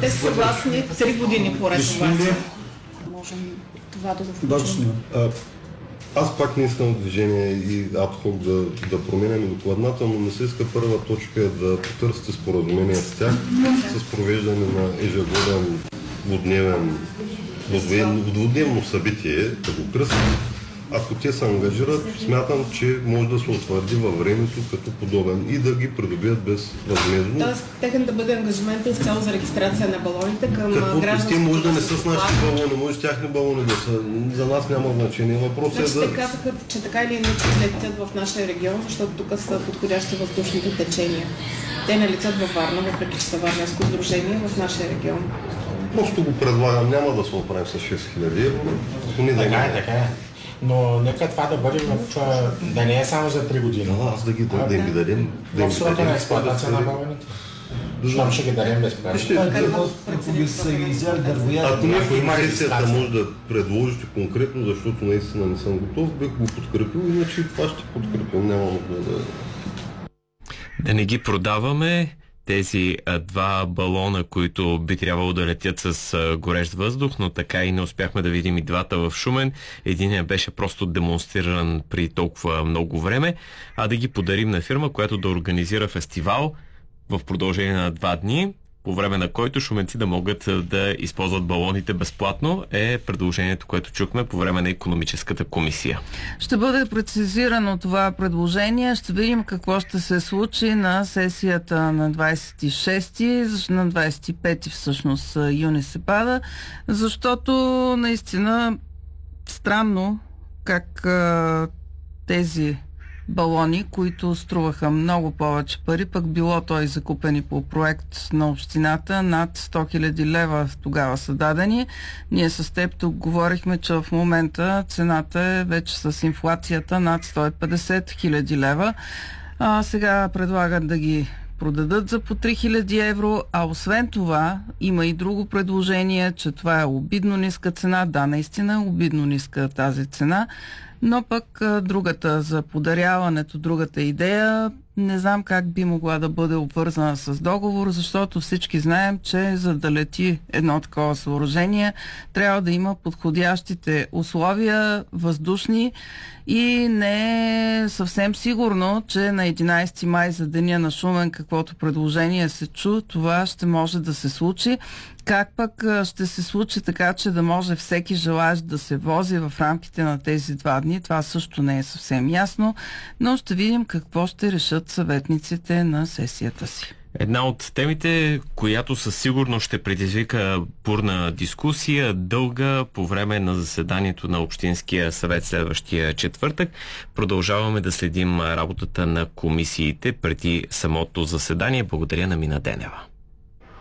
Те са съгласни 3 години поред това. Можем това да го включим. Аз пак не искам движение и адхок да променяме докладната, но не се иска първа точка да потърсите споразумение с тях с провеждане на ежегоден двудневно събитие, да го кръстим. Ако те се ангажират, смятам, че може да се утвърди във времето като подобен и да ги придобият безвъзмездно. Тоест, техен да бъде ангажимент изцяло за регистрация на балоните към гражданството. Те може да не са с нашите балони, може с тяхни балони да са. За нас няма значение. Въпросът е да... Те казаха, че така или иначе летят в нашия регион, защото тук са подходящи въздушните течения. Те не летят във Варна, въпреки че са Варненско сдружение в нашия регион. Просто го предлагам, няма да се оправим с 6000 евро. Така е. Но нека това да бъде да не е само за 3 години. Аз да им ги дадем. В срока на експлоатация на балоните. Щом ще ги дадем безплатно. Ако някой има сесията може да предложите конкретно, защото наистина не съм готов, бих го подкрепил, иначе това ще подкрепим. Няма да не ги продаваме тези 2 балона, които би трябвало да летят с горещ въздух, но така и не успяхме да видим и двата в Шумен. Единият беше просто демонстриран при толкова много време, а да ги подарим на фирма, която да организира фестивал в продължение на 2 дни, по време на който шуменци да могат да използват балоните безплатно, е предложението, което чухме по време на икономическата комисия. Ще бъде прецизирано това предложение. Ще видим какво ще се случи на сесията на 26-ти, на 25-ти всъщност юни се пада, защото наистина странно как тези балони, които струваха много повече пари, пък било той закупени по проект на общината, над 100 000 лева тогава са дадени. Ние с теб тук говорихме, че в момента цената е вече с инфлацията над 150 000 лева. Сега предлагат да ги продадат за по 3000 евро, а освен това има и друго предложение, че това е обидно ниска цена. Да, наистина е обидно ниска тази цена, но пък другата за подаряването, другата идея, не знам как би могла да бъде обвързана с договор, защото всички знаем, че за да лети едно такова съоръжение, трябва да има подходящите условия, въздушни, и не е съвсем сигурно, че на 11 май за деня на Шумен, каквото предложение се чу, това ще може да се случи. Как пък ще се случи така, че да може всеки желаещ да се вози в рамките на тези 2 дни, това също не е съвсем ясно, но ще видим какво ще решат съветниците на сесията си. Една от темите, която със сигурност ще предизвика бурна дискусия, дълга по време на заседанието на Общинския съвет следващия четвъртък. Продължаваме да следим работата на комисиите преди самото заседание. Благодаря на Мина Денева.